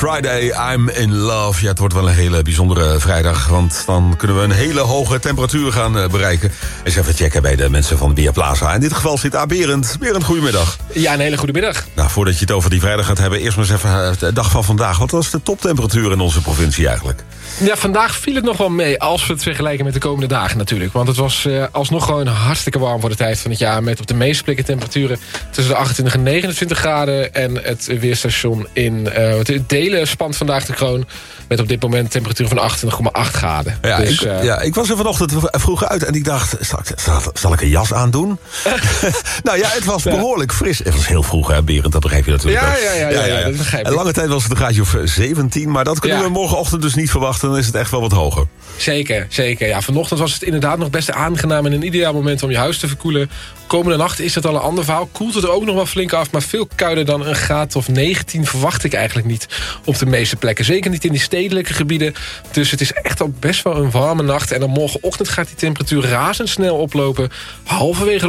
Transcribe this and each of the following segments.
Friday, I'm in love. Ja, het wordt wel een hele bijzondere vrijdag, want dan kunnen we een hele hoge temperatuur gaan bereiken. Eens even checken bij de mensen van Weerplaza. In dit geval zit Berend. Berend, goedemiddag. Ja, een hele goede middag. Nou, voordat je het over die vrijdag gaat hebben, eerst maar eens even de dag van vandaag. Wat was de toptemperatuur in onze provincie eigenlijk? Ja, vandaag viel het nog wel mee, als we het vergelijken met de komende dagen natuurlijk. Want het was alsnog gewoon hartstikke warm voor de tijd van het jaar. Met op de meeste plekken temperaturen tussen de 28 en 29 graden. En het weerstation in Delen spant vandaag de kroon. Met op dit moment een temperatuur van 28,8 graden. Ja, dus, ik was er vanochtend vroeg uit en ik dacht, zal ik een jas aandoen? Nou ja, het was behoorlijk fris. Het was heel vroeg, hè, Berend, dat begrijp je natuurlijk ook. Ja, dat begrijp ik. En lange tijd was het een graadje of 17, maar dat kunnen we morgenochtend dus niet verwachten. Dan is het echt wel wat hoger. Zeker. Ja, vanochtend was het inderdaad nog best aangenaam en een ideaal moment om je huis te verkoelen. Komende nacht is het al een ander verhaal. Koelt het er ook nog wel flink af, maar veel kouder dan een graad of 19 verwacht ik eigenlijk niet op de meeste plekken. Zeker niet in die stedelijke gebieden. Dus het is echt al best wel een warme nacht. En dan morgenochtend gaat die temperatuur razendsnel oplopen. Halverwege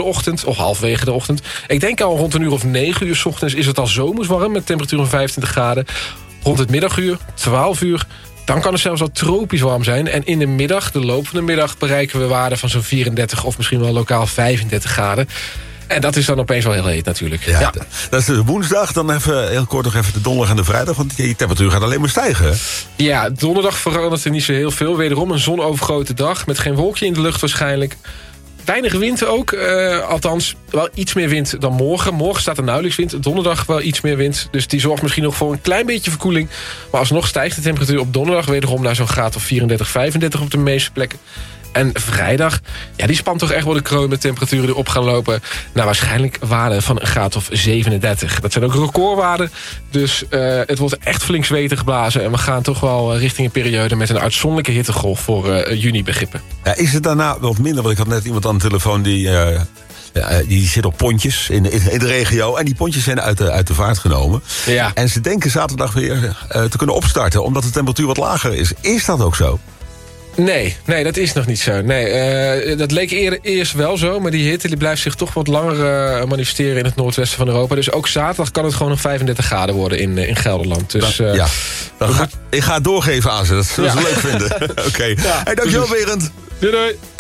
de ochtend. Ik denk al rond een uur of 9 uur 's ochtends is het al zomerswarm met temperatuur van 25 graden. Rond het middaguur, 12 uur... dan kan het zelfs al tropisch warm zijn. En in de middag, de loop van de middag, bereiken we waarden van zo'n 34 of misschien wel lokaal 35 graden. En dat is dan opeens wel heel heet natuurlijk. Ja. Dat is de woensdag. Dan even heel kort nog even de donderdag en de vrijdag. Want die temperatuur gaat alleen maar stijgen. Ja, donderdag verandert er niet zo heel veel. Wederom een zonovergoten dag met geen wolkje in de lucht waarschijnlijk. Weinig wind ook, althans wel iets meer wind dan morgen. Morgen staat er nauwelijks wind, donderdag wel iets meer wind. Dus die zorgt misschien nog voor een klein beetje verkoeling. Maar alsnog stijgt de temperatuur op donderdag wederom naar zo'n graad of 34, 35 op de meeste plekken. En vrijdag, ja, die spant toch echt wel de kroon met temperaturen die op gaan lopen naar waarschijnlijk waarden van een graad of 37. Dat zijn ook recordwaarden, dus het wordt echt flink zweten geblazen. En we gaan toch wel richting een periode met een uitzonderlijke hittegolf voor juni-begrippen. Ja, is het daarna wat minder? Want ik had net iemand aan de telefoon die zit op pontjes in de regio. En die pontjes zijn uit de vaart genomen. Ja. En ze denken zaterdag weer te kunnen opstarten, omdat de temperatuur wat lager is. Is dat ook zo? Nee, dat is nog niet zo. Nee, dat leek eerst wel zo, maar die hitte die blijft zich toch wat langer manifesteren in het noordwesten van Europa. Dus ook zaterdag kan het gewoon nog 35 graden worden in Gelderland. Dus, ik ga het doorgeven aan ze, dat zullen ze leuk vinden. Oké. Hey, dankjewel Berend. Doei.